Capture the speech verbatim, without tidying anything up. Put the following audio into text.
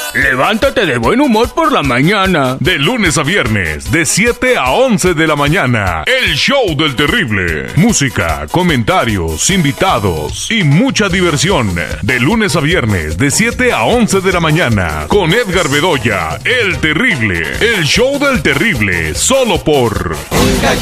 Levántate de buen humor por la mañana. De lunes a viernes, de siete a once de la mañana. El show del terrible. Música, comentarios, invitados y mucha diversión. De lunes a viernes, de siete a once de la mañana. Con Edgar Bedoya, el terrible. El show del terrible. Solo por...